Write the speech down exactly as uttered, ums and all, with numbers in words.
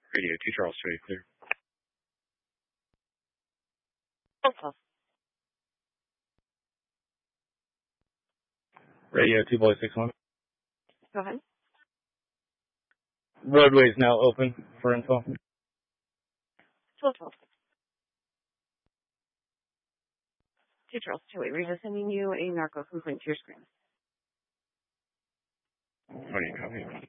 Radio two Charles two, clear. Okay. Radio two Boy six one. Go ahead. Roadway is now open for info. twelve twelve. two Charles two, we're just sending you a narco complaint to your screen. How do you copy?